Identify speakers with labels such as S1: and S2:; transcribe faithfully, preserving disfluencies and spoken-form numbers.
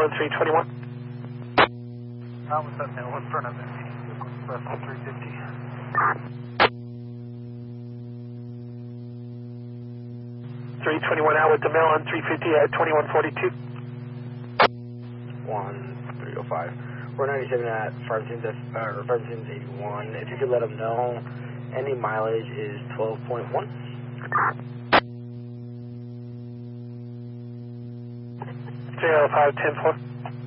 S1: on three twenty-one.
S2: Alpha seven Hill in front of it. Express on three fifty.
S1: three twenty-one out with the mail on three fifty at twenty-one forty-two.
S3: one three oh five. four ninety-seven at Farmington's, uh, Farmington's eighty-one. If you could let them know, any mileage is twelve point one.
S1: zero five ten four.